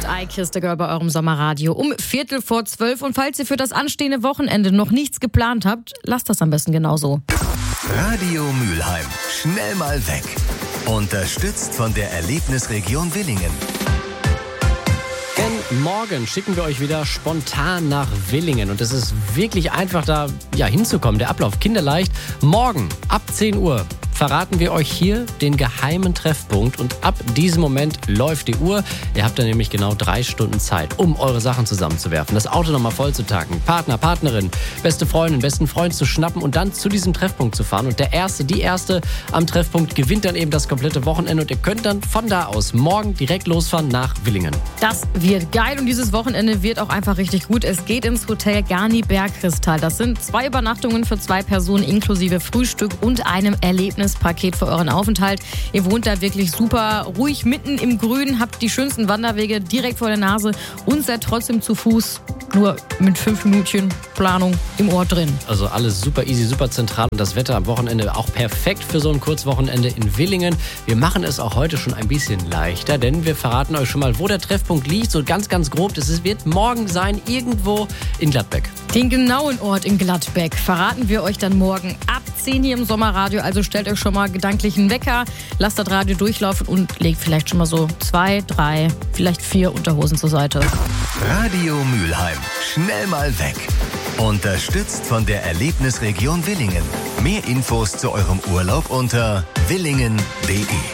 mit I Kiss the Girl bei eurem Sommerradio um 11:45. Und falls ihr für das anstehende Wochenende noch nichts geplant habt, lasst das am besten genauso. Radio Mülheim. Schnell mal weg. Unterstützt von der Erlebnisregion Willingen. Denn morgen schicken wir euch wieder spontan nach Willingen. Und es ist wirklich einfach, da hinzukommen. Der Ablauf kinderleicht. Morgen ab 10 Uhr verraten wir euch hier den geheimen Treffpunkt. Und ab diesem Moment läuft die Uhr. Ihr habt dann nämlich genau 3 Stunden Zeit, um eure Sachen zusammenzuwerfen, das Auto nochmal voll zu tanken, Partner, Partnerin, beste Freundin, besten Freund zu schnappen und dann zu diesem Treffpunkt zu fahren. Und die Erste am Treffpunkt gewinnt dann eben das komplette Wochenende. Und ihr könnt dann von da aus morgen direkt losfahren nach Willingen. Das wird geil und dieses Wochenende wird auch einfach richtig gut. Es geht ins Hotel Garni Bergkristall. Das sind 2 Übernachtungen für 2 Personen inklusive Frühstück und einem Erlebnispaket für euren Aufenthalt. Ihr wohnt da wirklich super ruhig mitten im Grün, habt die schönsten Wanderwege direkt vor der Nase und seid trotzdem zu Fuß nur mit 5 Minütchen Planung im Ort drin. Also alles super easy, super zentral und das Wetter am Wochenende auch perfekt für so ein Kurzwochenende in Willingen. Wir machen es auch heute schon ein bisschen leichter, denn wir verraten euch schon mal, wo der Treffpunkt liegt, so ganz, ganz grob. Es wird morgen sein, irgendwo in Gladbeck. Den genauen Ort in Gladbeck verraten wir euch dann morgen ab 10 hier im Sommerradio. Also stellt euch schon mal gedanklich einen Wecker, lasst das Radio durchlaufen und legt vielleicht schon mal so 2, 3, vielleicht 4 Unterhosen zur Seite. Radio Mülheim. Schnell mal weg. Unterstützt von der Erlebnisregion Willingen. Mehr Infos zu eurem Urlaub unter willingen.de.